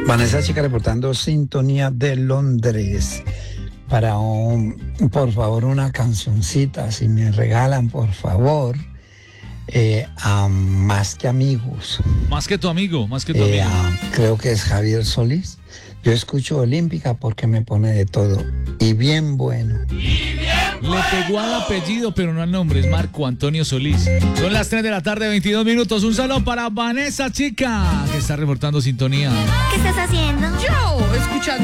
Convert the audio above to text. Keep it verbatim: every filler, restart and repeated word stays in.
Vanessa Chica reportando sintonía de Londres. Para un, por favor, una cancioncita, si me regalan, por favor, eh, a Más que Amigos. Más que tu amigo, más que tu Eh, amigo. a- creo que es Javier Solís. Yo escucho Olímpica porque me pone de todo. Y bien bueno. Le pegó al apellido, pero no al nombre, es Marco Antonio Solís. Son las tres de la tarde, veintidós minutos. Un saludo para Vanessa Chica, que está reportando sintonía. ¿Qué estás haciendo? Yo, escuchando